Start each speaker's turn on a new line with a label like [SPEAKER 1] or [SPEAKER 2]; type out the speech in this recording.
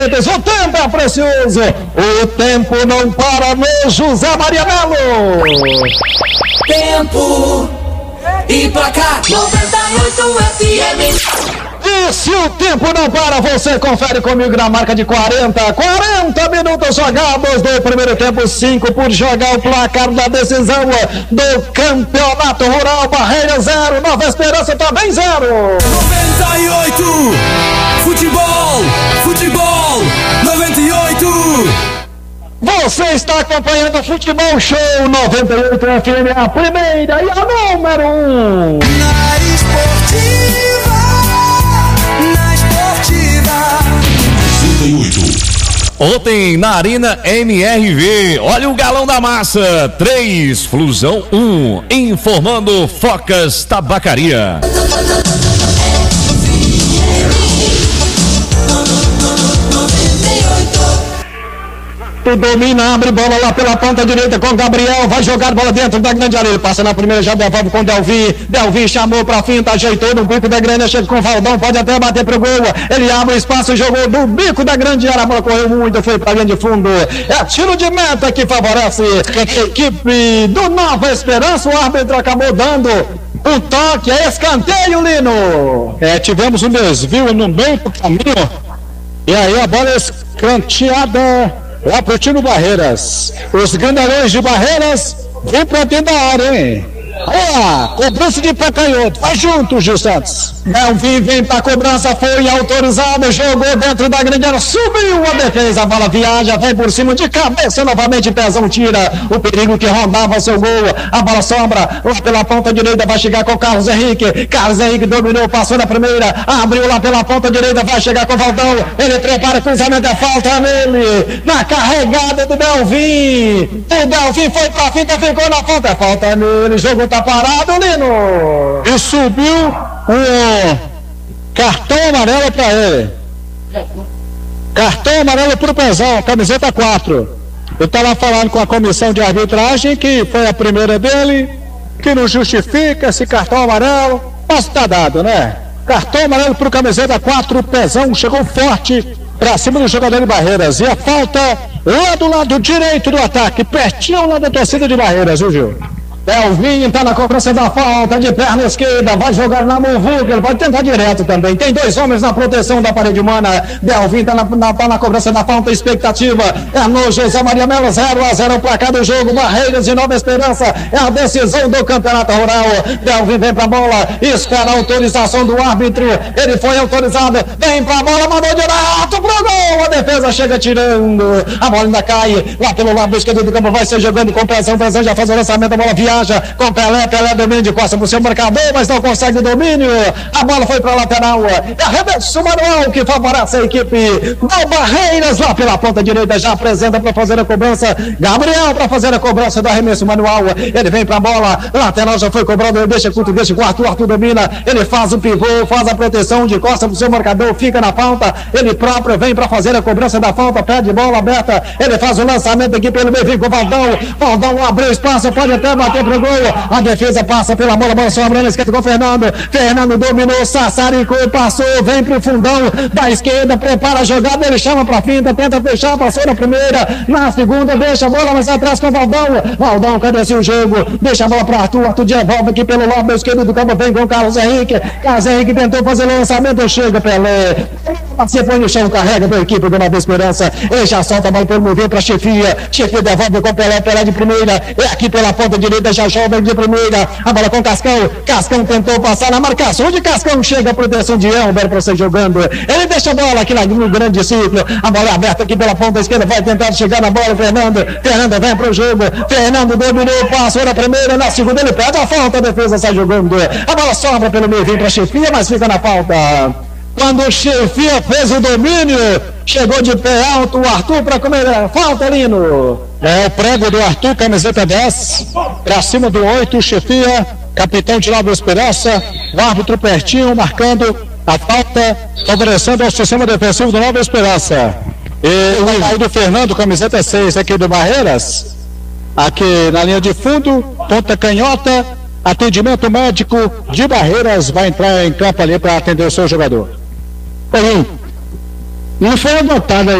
[SPEAKER 1] O tempo é precioso, o tempo não para no José Maria Melo.
[SPEAKER 2] Tempo e placar 98 FM.
[SPEAKER 1] E se o tempo não para, você confere comigo na marca de 40 minutos jogados do primeiro tempo, 5 por jogar, o placar da decisão do Campeonato Rural. Barreira 0, Nova Esperança também 0.
[SPEAKER 2] 98, futebol, 98.
[SPEAKER 1] Você está acompanhando o Futebol Show 98 FM, a primeira e a número 1.
[SPEAKER 2] Na esportiva.
[SPEAKER 3] 98. Ontem na Arena MRV, olha o galão da massa, 3, Flusão 1, informando Focas Tabacaria.
[SPEAKER 1] Tu domina, abre bola lá pela ponta direita com Gabriel, vai jogar bola dentro da grande área, ele passa na primeira, já devolve com Delvin chamou pra finta, ajeitou no bico da grande, chega com o Valdão, pode até bater pro gol, ele abre o espaço, jogou no bico da grande área, a bola correu muito, foi pra linha de fundo, é tiro de meta que favorece a equipe do Nova Esperança, o árbitro acabou dando um toque, é escanteio, Lino. Tivemos um desvio no meio do caminho, e aí a bola é escanteada lá pro time Barreiras. Os grandalhões de Barreiras vêm pra dentro da área, hein? Olha, cobrança de pé canhoto. Vai junto, Gil Santos. Delvin vem pra cobrança, foi autorizado, jogou dentro da grande área, subiu a defesa, a bola viaja, vem por cima de cabeça, novamente Pezão tira o perigo que rondava o seu gol, a bola sobra lá pela ponta direita, vai chegar com o Carlos Henrique dominou, passou na primeira, abriu lá pela ponta direita, vai chegar com o Valdão, ele prepara o cruzamento, é falta nele, na carregada do Delvin, o Delvin foi pra finta, ficou na ponta, é falta nele, o jogo tá parado, Lino, e subiu um cartão amarelo para ele. Cartão amarelo pro Pezão, camiseta 4. Eu estava falando com a comissão de arbitragem que foi a primeira dele, que não justifica esse cartão amarelo, mas tá dado, né? Cartão amarelo pro camiseta 4, o Pezão chegou forte para cima do jogador de Barreiras. E a falta lá do lado direito do ataque, pertinho lá da torcida de Barreiras, viu, Gil? Delvin tá na cobrança da falta de perna esquerda, vai jogar na Muvuca, ele pode tentar direto também, tem 2 homens na proteção da parede humana. Delvin tá na cobrança da falta, expectativa é no José Maria Melo, 0-0 o placar do jogo, Barreiras e Nova Esperança, é a decisão do Campeonato Rural. Delvin vem pra bola, espera a autorização do árbitro, ele foi autorizado, vem pra bola, mandou direto pro gol, a defesa chega tirando, a bola ainda cai lá pelo lado esquerdo do campo, vai ser jogando com pressão, já faz o lançamento, a bola viaja com Pelé domínio de costa pro seu marcador, mas não consegue o domínio, a bola foi pra lateral, é arremesso manual que favorece a equipe do Barreiras, lá pela ponta direita, já apresenta para fazer a cobrança, Gabriel para fazer a cobrança do arremesso manual, ele vem pra bola, lateral já foi cobrado, ele deixa curto, deixa o Arthur domina, ele faz o pivô, faz a proteção de costa pro seu marcador, fica na falta, ele próprio vem pra fazer a cobrança da falta, pede bola aberta, ele faz o lançamento aqui pelo meio, vem com o Valdão abriu espaço, pode até bater pro gol, a defesa passa pela bola sobra na esquerda com o Fernando dominou, sassaricou, passou, vem pro fundão da esquerda, prepara a jogada, ele chama pra finta, tenta fechar, passou na primeira, na segunda, deixa a bola mais atrás com o Valdão cadê o jogo, deixa a bola pra Arthur devolve aqui pelo lado esquerdo do campo, vem com o Carlos Henrique tentou fazer o lançamento, chega Pelé, você põe no chão, carrega da equipe do Nova Esperança, ele já solta a bola pelo mover pra chefia devolve com o Pelé de primeira, é aqui pela ponta direita, já joga de primeira, a bola com Cascão tentou passar na marcação de Cascão, chega a proteção de Elber para você jogando, ele deixa a bola aqui no grande ciclo, a bola é aberta aqui pela ponta esquerda, vai tentar chegar na bola, Fernando vem pro jogo, Fernando dominou, passou na primeira, na segunda ele pede a falta, a defesa sai jogando, a bola sobra pelo meio, vem pra chefia, mas fica na falta. Quando o chefia fez o domínio, chegou de pé alto o Arthur para comer a falta, Lino. É o prego do Arthur, camiseta 10, pra cima do 8, chefia, capitão de Nova Esperança, o árbitro pertinho, marcando a falta, favorecendo ao sistema defensivo do Nova Esperança. E o aí do Fernando, camiseta 6, aqui do Barreiras, aqui na linha de fundo, ponta canhota, atendimento médico de Barreiras, vai entrar em campo ali para atender o seu jogador. Bem, não foi adotada